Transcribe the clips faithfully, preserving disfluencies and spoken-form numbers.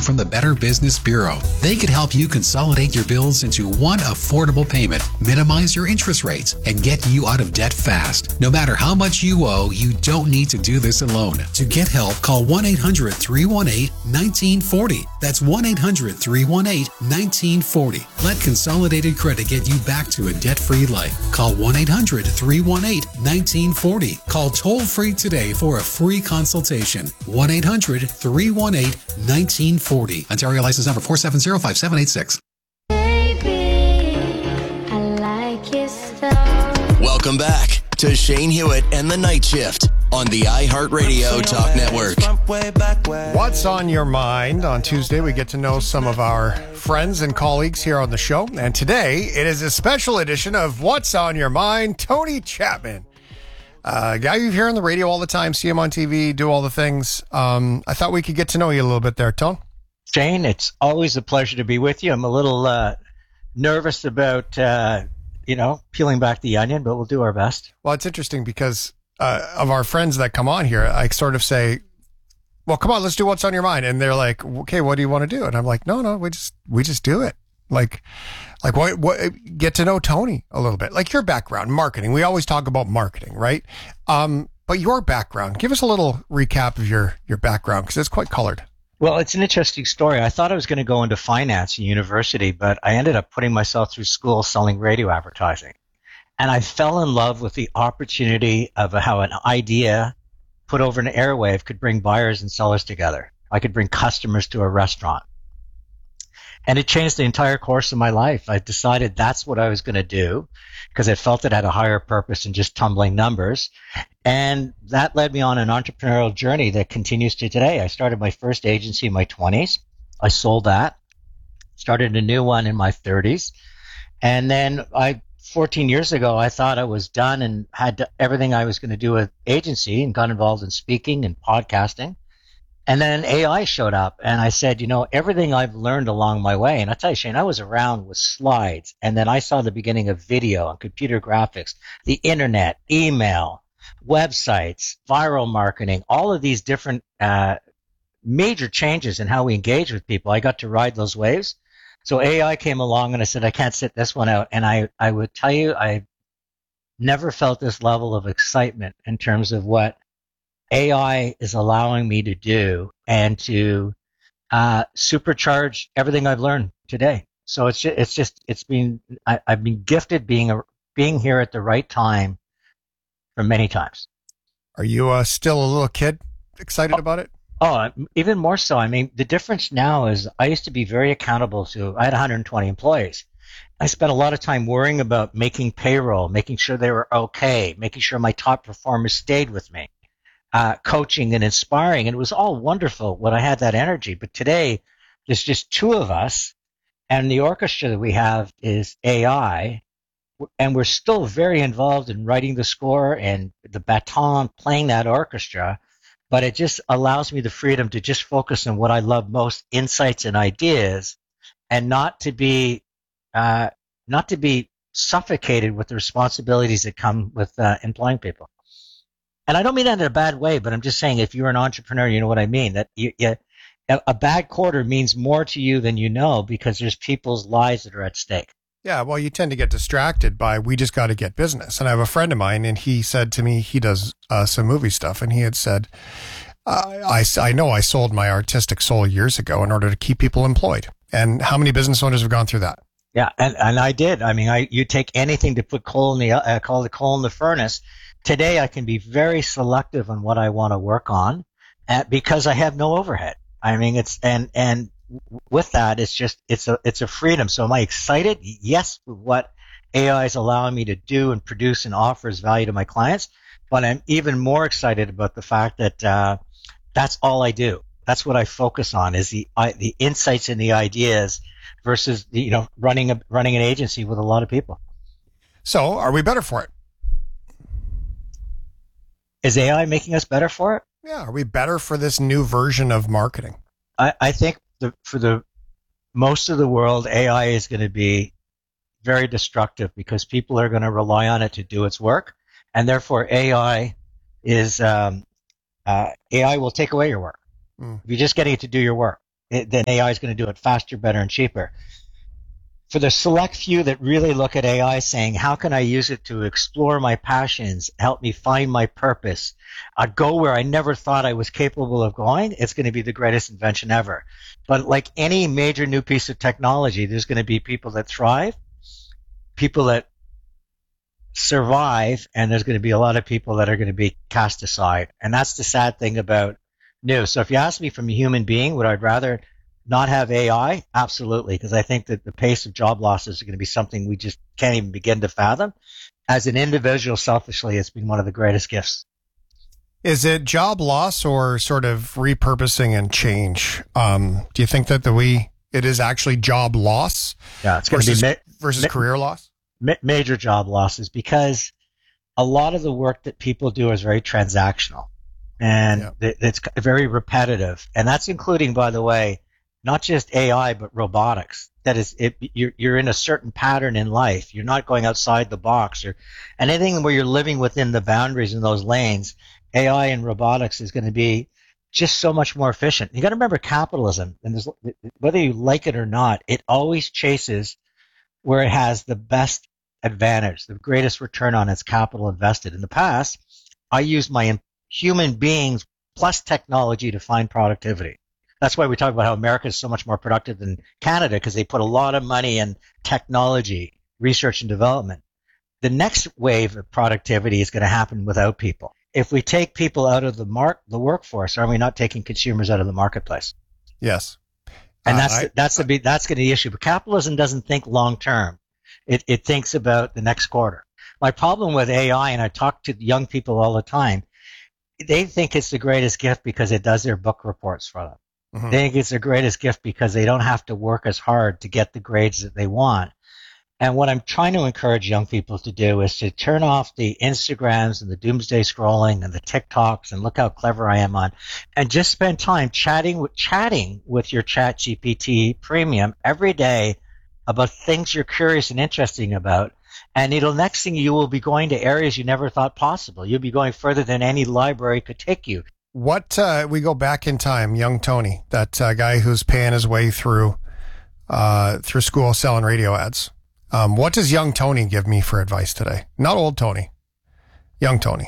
from the Better Business Bureau. They could help you consolidate your bills into one affordable payment, minimize your interest rates, and get you out of debt fast. No matter how much you owe, you don't need to do this alone. To get help, call one eight hundred, three one eight, one nine four zero. That's one eight hundred, three one eight, one nine four zero. Let Consolidated Credit get you back to a debt-free life. Call one eight hundred, three one eight, one nine four zero. Call toll-free today for a free consultation. one eight hundred, three one eight, one nine four zero. Ontario license number four seven zero, five seven eight six. Baby, I like your stuff. Welcome back to Shane Hewitt and the Night Shift on the iHeartRadio Talk Network. What's on your mind? On Tuesday, we get to know some of our friends and colleagues here on the show. And today, it is a special edition of What's on Your Mind, Tony Chapman. Uh, a guy you hear on the radio all the time, see him on T V, do all the things. Um, I thought we could get to know you a little bit there, Tone. Shane, it's always a pleasure to be with you. I'm a little uh, nervous about, uh, you know, peeling back the onion, but we'll do our best. Well, it's interesting because uh, of our friends that come on here, I sort of say, well, come on, let's do What's on Your Mind. And they're like, okay, what do you want to do? And I'm like, no, no, we just, we just do it. Like, like what, what, get to know Tony a little bit, like your background, marketing. We always talk about marketing, right? Um, but your background, give us a little recap of your, your background, because it's quite colored. Well, it's an interesting story. I thought I was going to go into finance in university, but I ended up putting myself through school selling radio advertising. And I fell in love with the opportunity of how an idea put over an airwave could bring buyers and sellers together. I could bring customers to a restaurant. And it changed the entire course of my life. I decided that's what I was going to do because I felt it had a higher purpose than just tumbling numbers. And that led me on an entrepreneurial journey that continues to today. I started my first agency in my twenties. I sold that, started a new one in my thirties. And then I, fourteen years ago, I thought I was done and had to, everything I was going to do with agency and got involved in speaking and podcasting. And then A I showed up, and I said, you know, everything I've learned along my way, and I tell you, Shane, I was around with slides, and then I saw the beginning of video and computer graphics, the internet, email, websites, viral marketing, all of these different uh, major changes in how we engage with people. I got to ride those waves. So A I came along, and I said, I can't sit this one out. And I, I would tell you, I never felt this level of excitement in terms of what A I is allowing me to do and to uh, supercharge everything I've learned today. So it's just, it's just, it's been, I, I've been gifted being a, being here at the right time for many times. Are you uh, still a little kid excited oh, about it? Oh, even more so. I mean, the difference now is I used to be very accountable to, I had one hundred twenty employees. I spent a lot of time worrying about making payroll, making sure they were okay, making sure my top performers stayed with me. Uh, coaching and inspiring, and it was all wonderful when I had that energy. But today, there's just two of us, and the orchestra that we have is A I, and we're still very involved in writing the score and the baton, playing that orchestra, but it just allows me the freedom to just focus on what I love most, insights and ideas, and not to be, uh, not to be suffocated with the responsibilities that come with uh, employing people. And I don't mean that in a bad way, but I'm just saying if you're an entrepreneur, you know what I mean, that you, you, a bad quarter means more to you than you know because there's people's lives that are at stake. Yeah, well, you tend to get distracted by, we just got to get business. And I have a friend of mine, and he said to me, he does uh, some movie stuff, and he had said, uh, I, I know I sold my artistic soul years ago in order to keep people employed. And how many business owners have gone through that? Yeah, and, and I did. I mean, I you take anything to put coal in the, uh, call the coal in the furnace. Today, I can be very selective on what I want to work on uh, because I have no overhead. I mean, it's and and with that, it's just it's a it's a freedom. So, am I excited? Yes, with what A I is allowing me to do and produce and offers value to my clients. But I'm even more excited about the fact that uh, that's all I do. That's what I focus on is the I, the insights and the ideas versus the, you know running a running an agency with a lot of people. So, are we better for it? Is A I making us better for it? Yeah. Are we better for this new version of marketing? I, I think the, for the most of the world, A I is going to be very destructive because people are going to rely on it to do its work. And therefore, A I is, um, uh, A I will take away your work. Mm. If you're just getting it to do your work. it, then A I is going to do it faster, better, and cheaper. For the select few that really look at A I saying, how can I use it to explore my passions, help me find my purpose, uh, go where I never thought I was capable of going, it's going to be the greatest invention ever. But like any major new piece of technology, there's going to be people that thrive, people that survive, and there's going to be a lot of people that are going to be cast aside. And that's the sad thing about new. So if you ask me from a human being, would I rather not have A I? Absolutely, because I think that the pace of job losses is going to be something we just can't even begin to fathom. As an individual, selfishly, it's been one of the greatest gifts. Is it job loss or sort of repurposing and change? Um, do you think that the we it is actually job loss? Yeah, it's going versus, to be ma- versus ma- career loss. Ma- major job losses, because a lot of the work that people do is very transactional, and yeah. th- it's very repetitive, and that's including, by the way, not just A I, but robotics. That is, it, you're, you're in a certain pattern in life. You're not going outside the box, or and anything where you're living within the boundaries in those lanes. A I and robotics is going to be just so much more efficient. You got to remember capitalism, and there's, whether you like it or not, it always chases where it has the best advantage, the greatest return on its capital invested. In the past, I used my human beings plus technology to find productivity. That's why we talk about how America is so much more productive than Canada, because they put a lot of money in technology, research and development. The next wave of productivity is going to happen without people. If we take people out of the mark, the workforce, are we not taking consumers out of the marketplace? Yes. And uh, that's I, the, that's the that's going to be the issue. But capitalism doesn't think long term. It it thinks about the next quarter. My problem with A I, and I talk to young people all the time, they think it's the greatest gift because it does their book reports for them. Mm-hmm. They think it's the greatest gift because they don't have to work as hard to get the grades that they want. And what I'm trying to encourage young people to do is to turn off the Instagrams and the doomsday scrolling and the TikToks and look how clever I am on, and just spend time chatting with, chatting with your Chat G P T Premium every day about things you're curious and interesting about. And it'll, next thing, you will be going to areas you never thought possible. You'll be going further than any library could take you. What, uh, we go back in time, young Tony, that uh, guy who's paying his way through, uh, through school selling radio ads. Um, what does young Tony give me for advice today? Not old Tony, young Tony.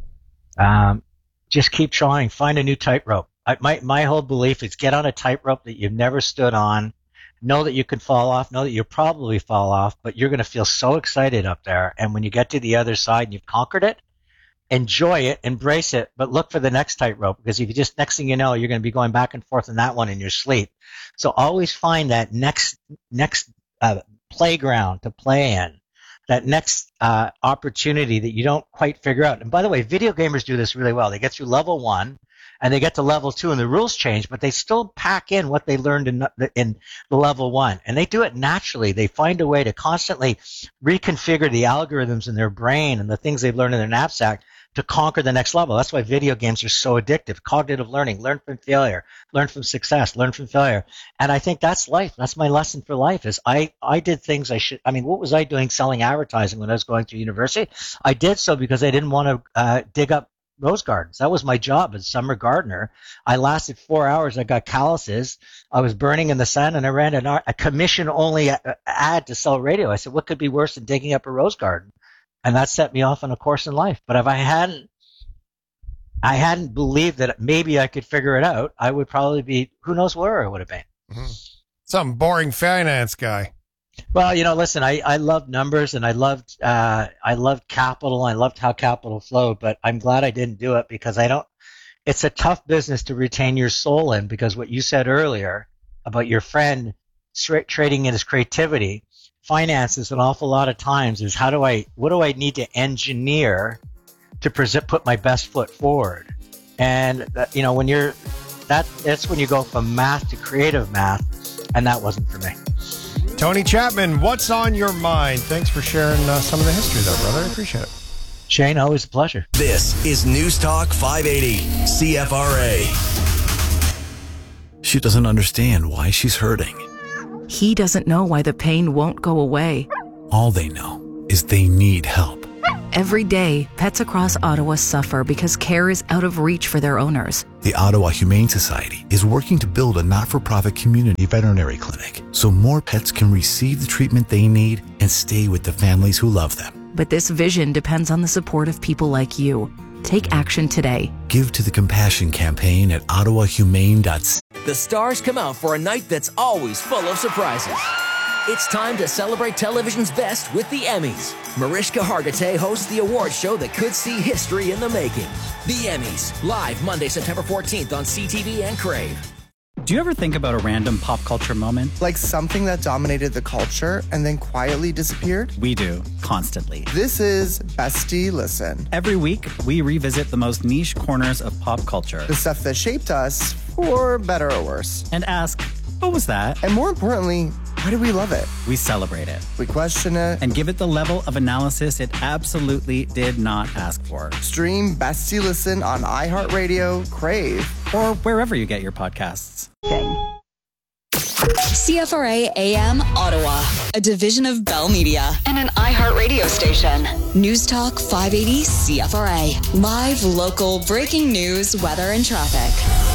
Um, just keep trying. Find a new tightrope. I, my, my whole belief is get on a tightrope that you've never stood on. Know that you can fall off. Know that you'll probably fall off, but you're going to feel so excited up there. And when you get to the other side and you've conquered it, enjoy it, embrace it, but look for the next tightrope, because if you just, next thing you know, you're going to be going back and forth on that one in your sleep. So always find that next, next, uh, playground to play in, that next, uh, opportunity that you don't quite figure out. And by the way, video gamers do this really well. They get through level one and they get to level two and the rules change, but they still pack in what they learned in the, in the level one. And they do it naturally. They find a way to constantly reconfigure the algorithms in their brain and the things they've learned in their knapsack to conquer the next level. That's why video games are so addictive. Cognitive learning, learn from failure, learn from success, learn from failure. And I think that's life. That's my lesson for life is I, I did things I should, I mean, what was I doing selling advertising when I was going through university? I did so because I didn't want to uh, dig up rose gardens. That was my job as summer gardener. I lasted four hours. I got calluses. I was burning in the sun, and I ran an, a commission-only ad to sell radio. I said, what could be worse than digging up a rose garden? And that set me off on a course in life. But if I hadn't, I hadn't believed that maybe I could figure it out, I would probably be, who knows where I would have been. Mm-hmm. Some boring finance guy. Well, you know, listen, I, I loved numbers and I loved, uh, I loved capital. I loved how capital flowed, but I'm glad I didn't do it because I don't, it's a tough business to retain your soul in, because what you said earlier about your friend straight trading in his creativity, finances an awful lot of times is how do I, what do I need to engineer to present, put my best foot forward? And, uh, you know, when you're, that, that's when you go from math to creative math, and that wasn't for me. Tony Chapman, what's on your mind? Thanks for sharing uh, some of the history there, brother. I appreciate it. Shane, always a pleasure. This is News Talk five eighty, C F R A. She doesn't understand why she's hurting. He doesn't know why the pain won't go away. All they know is they need help. Every day, pets across Ottawa suffer because care is out of reach for their owners. The Ottawa Humane Society is working to build a not-for-profit community veterinary clinic so more pets can receive the treatment they need and stay with the families who love them. But this vision depends on the support of people like you. Take action today. Give to the Compassion Campaign at ottawa humane dot c a. The stars come out for a night that's always full of surprises. It's time to celebrate television's best with the Emmys. Mariska Hargitay hosts the award show that could see history in the making. The Emmys, live Monday, September fourteenth on C T V and Crave. Do you ever think about a random pop culture moment? Like something that dominated the culture and then quietly disappeared? We do, constantly. This is Bestie Listen. Every week, we revisit the most niche corners of pop culture. The stuff that shaped us, for better or worse. And ask, what was that? And more importantly, why do we love it? We celebrate it. We question it. And give it the level of analysis it absolutely did not ask for. Stream Bestie Listen on iHeartRadio, Crave, or wherever you get your podcasts. C F R A A M Ottawa, a division of Bell Media and an iHeartRadio station. News Talk five eighty C F R A. Live, local, breaking news, weather, and traffic.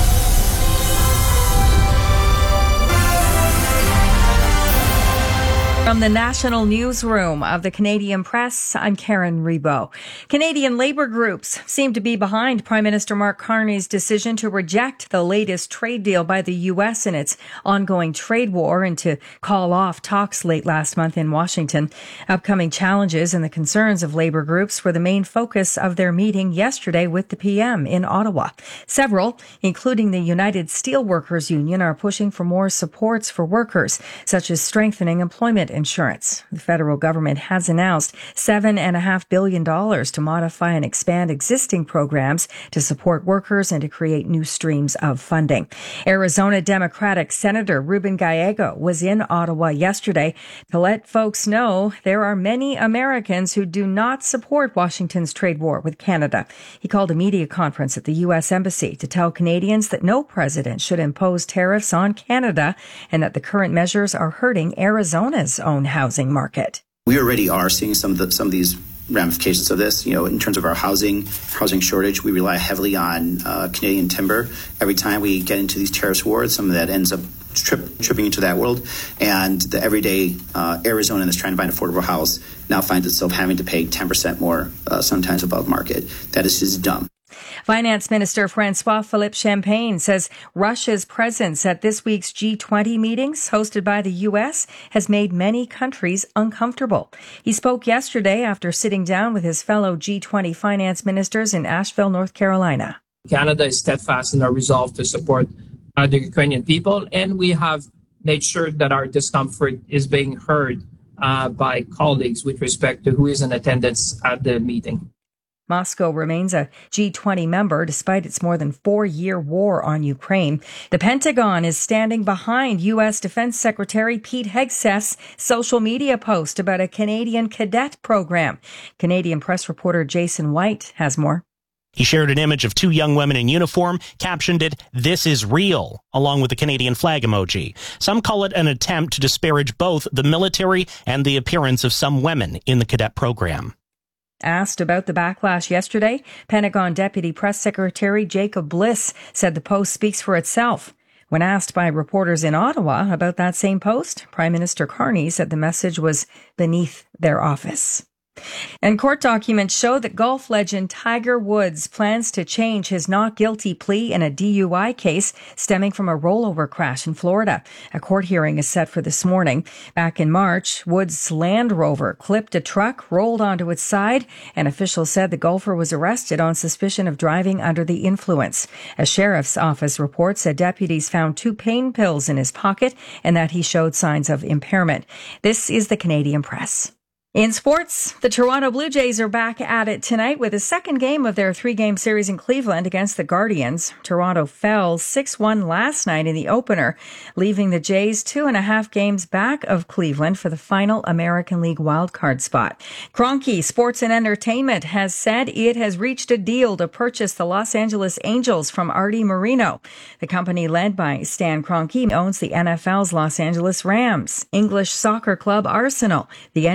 From the National Newsroom of the Canadian Press, I'm Karen Rebo. Canadian labour groups seem to be behind Prime Minister Mark Carney's decision to reject the latest trade deal by the U S in its ongoing trade war and to call off talks late last month in Washington. Upcoming challenges and the concerns of labour groups were the main focus of their meeting yesterday with the P M in Ottawa. Several, including the United Steelworkers Union, are pushing for more supports for workers, such as strengthening employment insurance. The federal government has announced seven and a half billion dollars to modify and expand existing programs to support workers and to create new streams of funding. Arizona Democratic Senator Ruben Gallego was in Ottawa yesterday to let folks know there are many Americans who do not support Washington's trade war with Canada. He called a media conference at the U S Embassy to tell Canadians that no president should impose tariffs on Canada and that the current measures are hurting Arizona's own housing market. We already are seeing some of the, some of these ramifications of this. You know, in terms of our housing housing shortage, we rely heavily on uh, Canadian timber. Every time we get into these tariffs wars, some of that ends up trip, tripping into that world. And the everyday uh, Arizonan that's trying to buy an affordable house now finds itself having to pay ten percent more, uh, sometimes above market. That is just dumb. Finance Minister François-Philippe Champagne says Russia's presence at this week's G twenty meetings hosted by the U S has made many countries uncomfortable. He spoke yesterday after sitting down with his fellow G twenty finance ministers in Asheville, North Carolina. Canada is steadfast in our resolve to support uh, the Ukrainian people, and we have made sure that our discomfort is being heard uh, by colleagues with respect to who is in attendance at the meeting. Moscow remains a G twenty member despite its more than four-year war on Ukraine. The Pentagon is standing behind U S Defense Secretary Pete Hegseth's social media post about a Canadian cadet program. Canadian press reporter Jason White has more. He shared an image of two young women in uniform, captioned it, "This is real," along with the Canadian flag emoji. Some call it an attempt to disparage both the military and the appearance of some women in the cadet program. Asked about the backlash yesterday, Pentagon Deputy Press Secretary Jacob Bliss said the post speaks for itself. When asked by reporters in Ottawa about that same post, Prime Minister Carney said the message was beneath their office. And court documents show that golf legend Tiger Woods plans to change his not guilty plea in a D U I case stemming from a rollover crash in Florida. A court hearing is set for this morning. Back in March, Woods' Land Rover clipped a truck, rolled onto its side, and officials said the golfer was arrested on suspicion of driving under the influence. A sheriff's office report said deputies found two pain pills in his pocket and that he showed signs of impairment. This is the Canadian Press. In sports, the Toronto Blue Jays are back at it tonight with a second game of their three-game series in Cleveland against the Guardians. Toronto fell six one last night in the opener, leaving the Jays two and a half games back of Cleveland for the final American League wildcard spot. Kroenke Sports and Entertainment has said it has reached a deal to purchase the Los Angeles Angels from Artie Moreno. The company led by Stan Kroenke owns the N F L's Los Angeles Rams, English soccer club Arsenal, the N B A's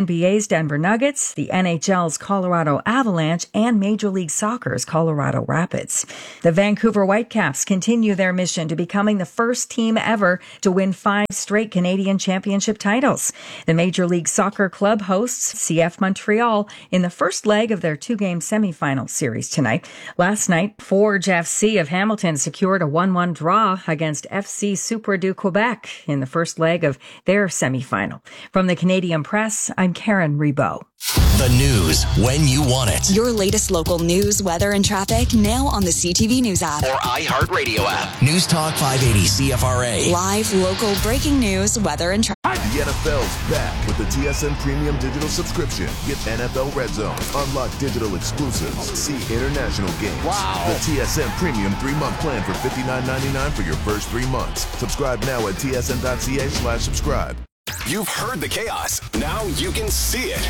Hockey's Denver Nuggets, the N H L's Colorado Avalanche, and Major League Soccer's Colorado Rapids. The Vancouver Whitecaps continue their mission to becoming the first team ever to win five straight Canadian championship titles. The Major League Soccer club hosts C F Montreal in the first leg of their two-game semifinal series tonight. Last night, Forge F C of Hamilton secured a one one draw against F C Super du Quebec in the first leg of their semifinal. From the Canadian Press, I'm Karen Rebo. The news when you want it. Your latest local news, weather, and traffic now on the C T V News app. Or iHeartRadio app. News Talk five eighty C F R A. Live, local, breaking news, weather, and traffic. The N F L's back with the T S N Premium Digital Subscription. Get N F L Red Zone, unlock digital exclusives, see international games. Wow. The T S N Premium three-month plan for fifty-nine ninety-nine for your first three months. Subscribe now at T S N dot C A slash subscribe. You've heard the chaos. Now you can see it.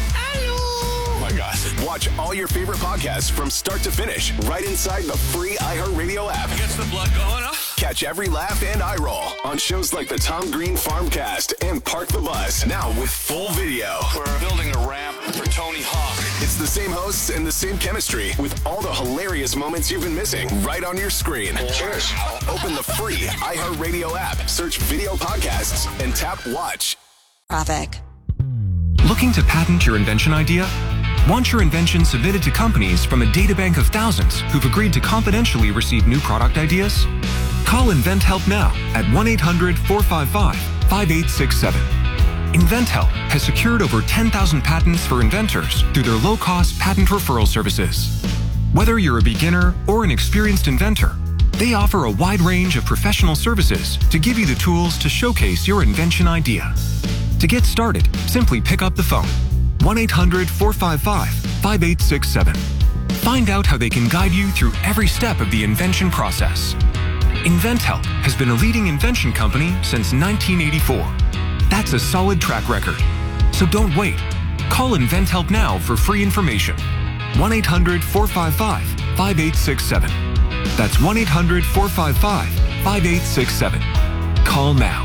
Oh my gosh. Watch all your favorite podcasts from start to finish right inside the free iHeartRadio app. Gets the blood going, huh? Catch every laugh and eye roll on shows like the Tom Green Farmcast and Park the Bus. Now with full video. We're building a ramp for Tony Hawk. It's the same hosts and the same chemistry with all the hilarious moments you've been missing right on your screen. Cheers. Open the free iHeartRadio app, search video podcasts, and tap watch. Traffic. Looking to patent your invention idea? Want your invention submitted to companies from a databank of thousands who've agreed to confidentially receive new product ideas? Call InventHelp now at one eight hundred four five five five eight six seven. InventHelp has secured over ten thousand patents for inventors through their low-cost patent referral services. Whether you're a beginner or an experienced inventor, they offer a wide range of professional services to give you the tools to showcase your invention idea. To get started, simply pick up the phone, one eight hundred four five five five eight six seven. Find out how they can guide you through every step of the invention process. InventHelp has been a leading invention company since nineteen eighty-four. That's a solid track record. So don't wait. Call InventHelp now for free information. one eight hundred four five five five eight six seven. That's one eight hundred four five five five eight six seven. Call now.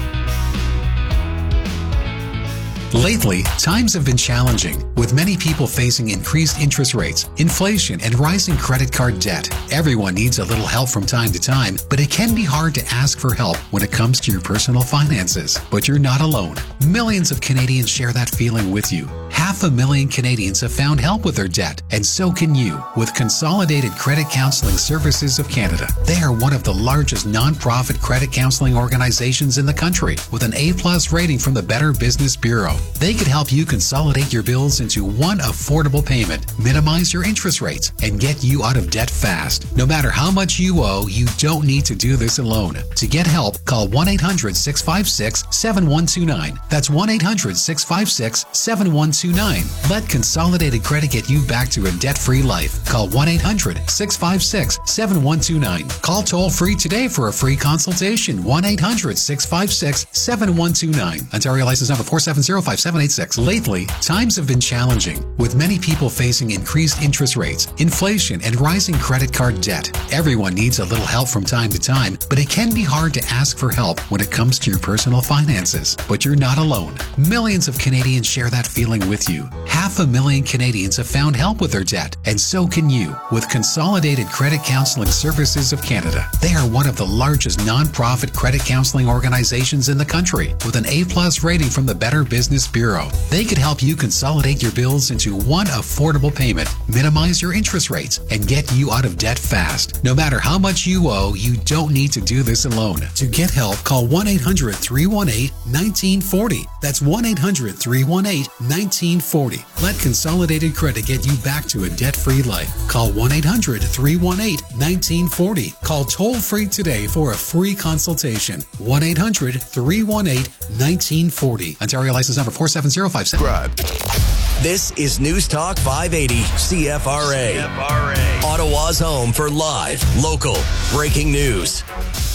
Lately, times have been challenging, with many people facing increased interest rates, inflation, and rising credit card debt. Everyone needs a little help from time to time, but it can be hard to ask for help when it comes to your personal finances. But you're not alone. Millions of Canadians share that feeling with you. Half a million Canadians have found help with their debt, and so can you with Consolidated Credit Counseling Services of Canada. They are one of the largest non-profit credit counseling organizations in the country, with an A-plus rating from the Better Business Bureau. They could help you consolidate your bills into one affordable payment, minimize your interest rates, and get you out of debt fast. No matter how much you owe, you don't need to do this alone. To get help, call one eight hundred six five six seven one two nine. That's one eight hundred six five six seven one two nine. Let Consolidated Credit get you back to a debt-free life. Call one eight hundred six five six seven one two nine. Call toll-free today for a free consultation. one eight hundred six five six seven one two nine. Ontario license number four seven zero five seven eight six. Lately, times have been challenging, with many people facing increased interest rates, inflation, and rising credit card debt. Everyone needs a little help from time to time, but it can be hard to ask for help when it comes to your personal finances. But you're not alone. Millions of Canadians share that feeling with you. Half a million Canadians have found help with their debt, and so can you with Consolidated Credit Counseling Services of Canada. They are one of the largest non-profit credit counseling organizations in the country, with an A-plus rating from the Better Business Bureau. They could help you consolidate your bills into one affordable payment, minimize your interest rates, and get you out of debt fast. No matter how much you owe, you don't need to do this alone. To get help, call one eight hundred three one eight one nine four zero. That's one eight hundred three one eight one nine four zero. Let Consolidated Credit get you back to a debt-free life. Call one eight hundred three one eight one nine four zero. Call toll-free today for a free consultation. one eight hundred three one eight one nine four zero. Ontario license number four seven zero five seven. This is News Talk five eighty C F R A. C F R A. Ottawa's home for live, local, breaking news.